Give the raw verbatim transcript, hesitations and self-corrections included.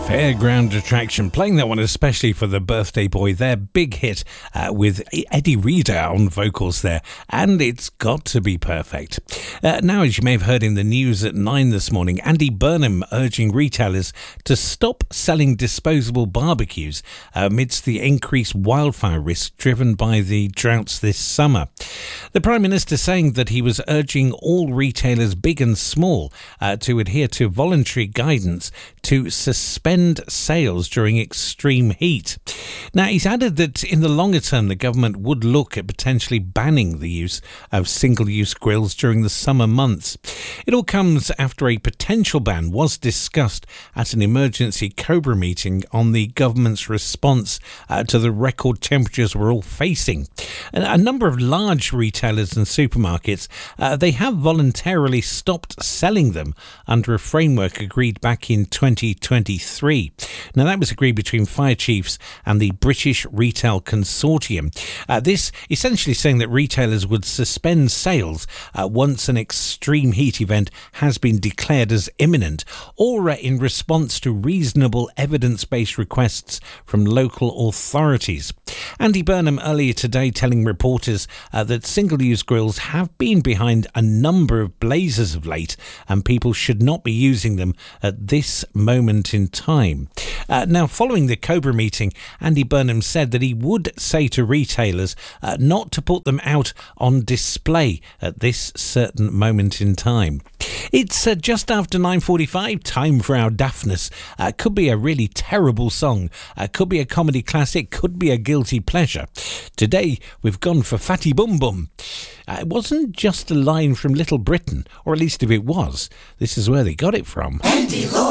Fairground Attraction, playing that one especially for the birthday boy, their big hit uh, with Eddie Reader on vocals there, and it's got to be perfect. Uh, now, as you may have heard in the news at nine this morning, Andy Burnham urging retailers to stop selling disposable barbecues amidst the increased wildfire risk driven by the droughts this summer. The Prime Minister saying that he was urging all retailers, big and small, uh, to adhere to voluntary guidance to suspend sales during extreme heat. Now, he's added that in the longer term, the government would look at potentially banning the use of single-use grills during the summer months. It all comes after a potential ban was discussed at an emergency COBRA meeting on the government's response uh, to the record temperatures we're all facing. A, a number of large retailers and supermarkets, uh, they have voluntarily stopped selling them under a framework agreed back in twenty twenty-three. Now, that was agreed between fire chiefs and the British Retail Consortium. Uh, this essentially saying that retailers would suspend sales uh, once an extreme heat event has been declared as imminent, or uh, in response to reasonable evidence-based requests from local authorities. Andy Burnham earlier today telling reporters uh, that single-use grills have been behind a number of blazes of late, and people should not be using them at this moment in time. Uh, now, following the COBRA meeting, Andy Burnham said that he would say to retailers uh, not to put them out on display at this certain moment in time. It's uh, just after nine forty-five, time for our Daphnis. Uh, could be a really terrible song, uh, could be a comedy classic, could be a guilty pleasure. Today, we've gone for Fatty Bum Bum. Uh, it wasn't just a line from Little Britain, or at least if it was, this is where they got it from. Andy